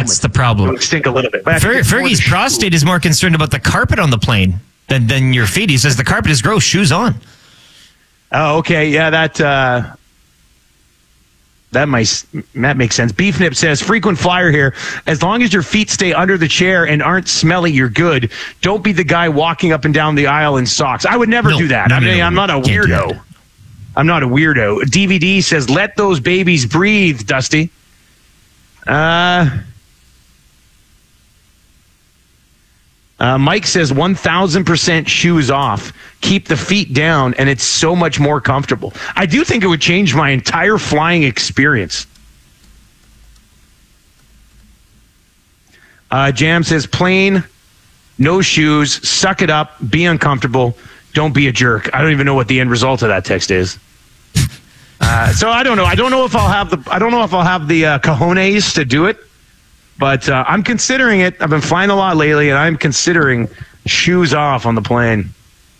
That's the problem. It would stink a little bit. Fergie's prostate is more concerned about the carpet on the plane than your feet. He says the carpet is gross. Shoes on. Oh, okay. Yeah, that makes sense. Beef Nip says, frequent flyer here. As long as your feet stay under the chair and aren't smelly, you're good. Don't be the guy walking up and down the aisle in socks. I would never do that. I'm not a weirdo. I'm not a weirdo. DVD says, let those babies breathe, Dusty. Mike says 1,000% shoes off. Keep the feet down, and it's so much more comfortable. I do think it would change my entire flying experience. Jam says plain, no shoes, suck it up, be uncomfortable, don't be a jerk. I don't even know what the end result of that text is. So I don't know. I don't know if I'll have the cojones to do it. But I'm considering it. I've been flying a lot lately, and I'm considering shoes off on the plane.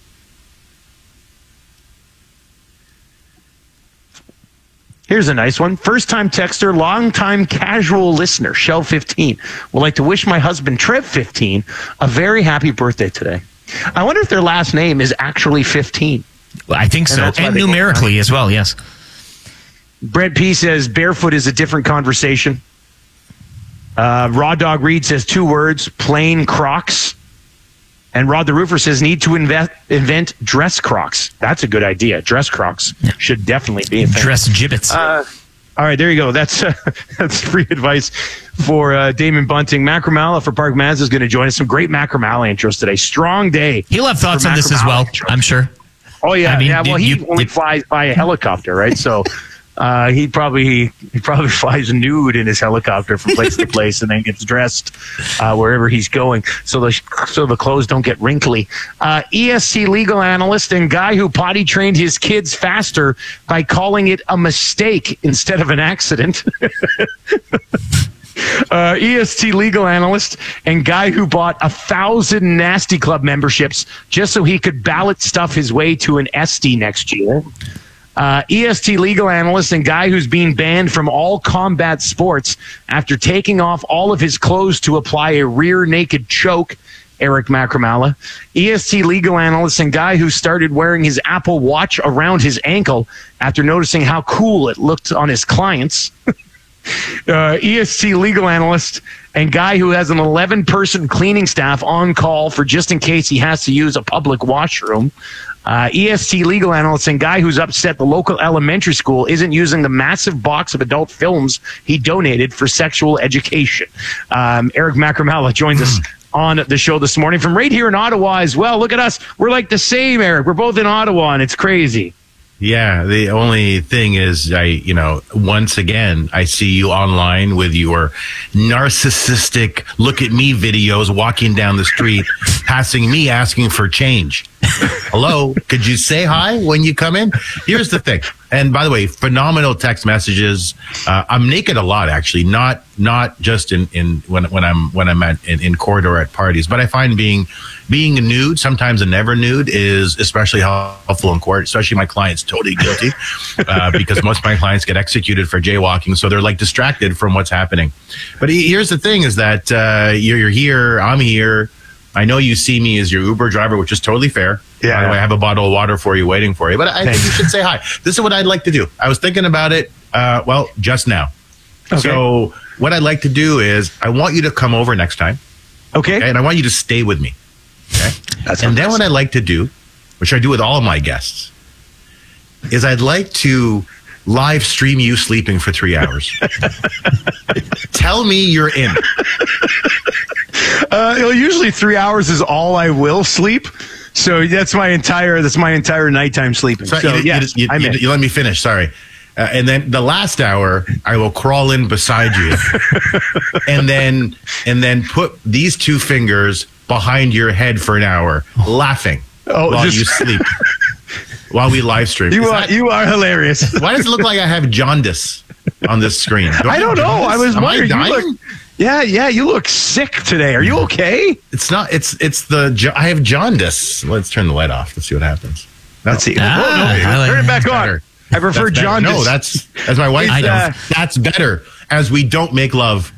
Here's a nice one. First-time texter, long-time casual listener, Shell 15. Would like to wish my husband, Trev 15, a very happy birthday today. I wonder if their last name is actually 15. Well, I think so. And numerically as well, yes. Brent P. says, barefoot is a different conversation. Raw Dog Reed says 2 words, plain Crocs. And Rod the Roofer says need to invent dress Crocs. That's a good idea. Dress Crocs should definitely be a thing. Dress gibbets. All right, there you go. That's free advice for Damon Bunting. Mac Ramala for Park Mazda is going to join us. Some great Mac Ramala intros today. Strong day. He'll have thoughts on this as well, intros. I'm sure. Oh, yeah. I mean, well, he only flies by a helicopter, right? So... he probably flies nude in his helicopter from place to place and then gets dressed wherever he's going so the clothes don't get wrinkly. ESC legal analyst and guy who potty trained his kids faster by calling it a mistake instead of an accident. EST legal analyst and guy who bought 1,000 Nasty Club memberships just so he could ballot stuff his way to an SD next year. EST legal analyst and guy who's being banned from all combat sports after taking off all of his clothes to apply a rear naked choke, Eric Macramala. EST legal analyst and guy who started wearing his Apple Watch around his ankle after noticing how cool it looked on his clients. EST legal analyst and guy who has an 11-person cleaning staff on call for just in case he has to use a public washroom. EST legal analyst and guy who's upset the local elementary school isn't using the massive box of adult films he donated for sexual education. Eric Macramala joins us on the show this morning from right here in Ottawa as well. Look at us. We're like the same, Eric. We're both in Ottawa, and it's crazy. Yeah, the only thing is, once again, I see you online with your narcissistic look at me videos walking down the street, passing me asking for change. Hello, could you say hi when you come in? Here's the thing. And by the way, phenomenal text messages. I'm naked a lot, actually, not just in when I'm in court or at parties, but I find being nude, sometimes a never nude, is especially helpful in court. Especially my clients totally guilty because most of my clients get executed for jaywalking, so they're like distracted from what's happening. But here's the thing: is that you're here, I'm here. I know you see me as your Uber driver, which is totally fair. Yeah. By the way, I have a bottle of water for you waiting for you. But I think you should say hi. This is what I'd like to do. I was thinking about it, just now. Okay. So what I'd like to do is I want you to come over next time. Okay. And I want you to stay with me. Okay. And then what I'd like to do, which I do with all of my guests, is I'd like to live stream you sleeping for 3 hours. Tell me you're in. Usually 3 hours is all I will sleep. So that's my entire nighttime sleeping. So you let me finish. Sorry. And then the last hour, I will crawl in beside you, and then put these 2 fingers behind your head for an hour, laughing while you sleep, while we live stream. You are hilarious. Why does it look like I have jaundice on this screen? I don't know. I was wondering. Am I dying? Yeah, you look sick today. Are you okay? It's not. I have jaundice. Let's turn the light off. Let's see what happens. Let's see. Turn it back on. I prefer jaundice. No, that's my wife. That's better. As we don't make love